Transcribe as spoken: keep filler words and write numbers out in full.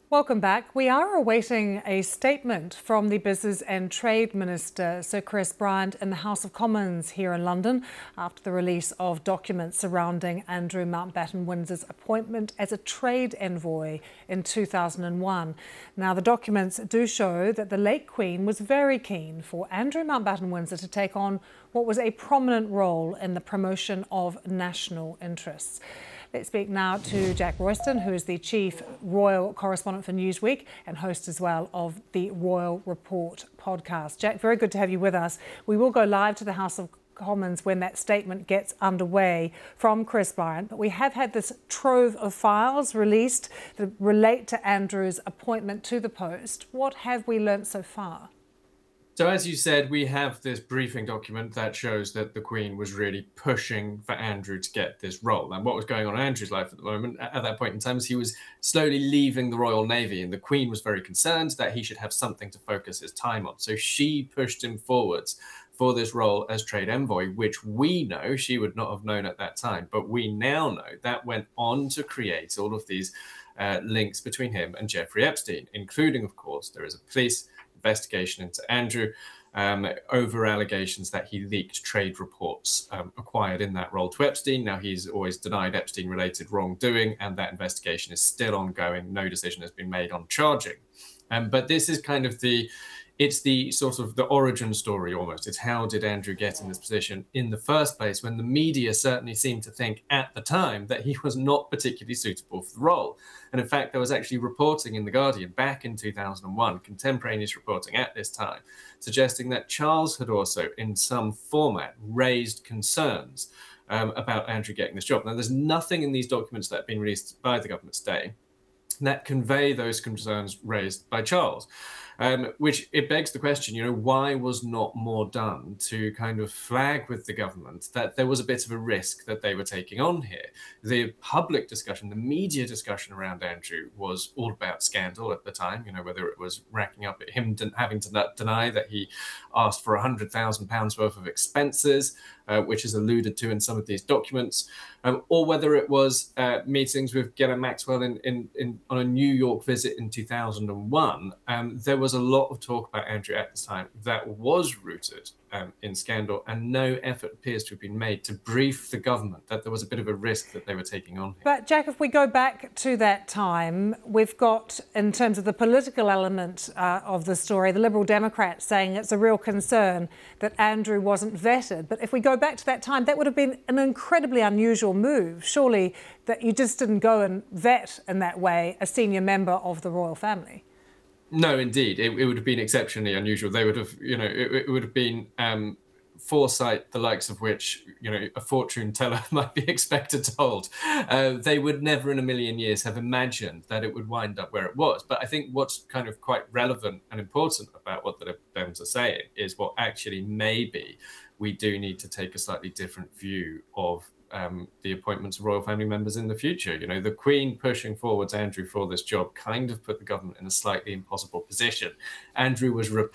Welcome back. We are awaiting a statement from the Business and Trade Minister, Sir Chris Bryant, in the House of Commons here in London after the release of documents surrounding Andrew Mountbatten-Windsor's appointment as a trade envoy in two thousand one. Now, the documents do show that the late Queen was very keen for Andrew Mountbatten-Windsor to take on what was a prominent role in the promotion of national interests. Let's speak now to Jack Royston, who is the Chief Royal Correspondent for Newsweek and host as well of the Royal Report podcast. Jack, very good to have you with us. We will go live to the House of Commons when that statement gets underway from Chris Bryant, but we have had this trove of files released that relate to Andrew's appointment to the post. What have we learnt so far? So as you said, we have this briefing document that shows that the Queen was really pushing for Andrew to get this role. And what was going on in Andrew's life at the moment, at that point in time, is he was slowly leaving the Royal Navy, and the Queen was very concerned that he should have something to focus his time on. So she pushed him forwards for this role as trade envoy, which we know she would not have known at that time. But we now know that went on to create all of these uh, links between him and Jeffrey Epstein, including, of course, there is a police investigation into Andrew um, over allegations that he leaked trade reports um, acquired in that role to Epstein. Now, he's always denied Epstein-related wrongdoing, and that investigation is still ongoing. No decision has been made on charging. Um, but this is kind of the, it's the sort of the origin story almost. It's how did Andrew get in this position in the first place, when the media certainly seemed to think at the time that he was not particularly suitable for the role. And in fact, there was actually reporting in The Guardian back in two thousand one, contemporaneous reporting at this time, suggesting that Charles had also, in some format, raised concerns um, about Andrew getting this job. Now, there's nothing in these documents that have been released by the government today that convey those concerns raised by Charles. Um, which it begs the question, you know, why was not more done to kind of flag with the government that there was a bit of a risk that they were taking on here? The public discussion, the media discussion around Andrew was all about scandal at the time, you know, whether it was racking up at him having to deny that he asked for one hundred thousand pounds worth of expenses, uh, which is alluded to in some of these documents, um, or whether it was uh, meetings with Ghislaine Maxwell in, in, in, on a New York visit in two thousand one. Um, there was a lot of talk about Andrew at the time that was rooted um, in scandal, and no effort appears to have been made to brief the government that there was a bit of a risk that they were taking on here. But Jack, if we go back to that time, we've got, in terms of the political element uh, of the story, the Liberal Democrats saying it's a real concern that Andrew wasn't vetted. But if we go back to that time, that would have been an incredibly unusual move. Surely that you just didn't go and vet in that way a senior member of the royal family. No, indeed. It, it would have been exceptionally unusual. They would have, you know, it, it would have been um, foresight, the likes of which, you know, a fortune teller might be expected to hold. Uh, they would never in a million years have imagined that it would wind up where it was. But I think what's kind of quite relevant and important about what the Dems are saying is what actually maybe we do need to take a slightly different view of Um, the appointments of royal family members in the future. You know, the Queen pushing forwards Andrew for this job kind of put the government in a slightly impossible position. Andrew was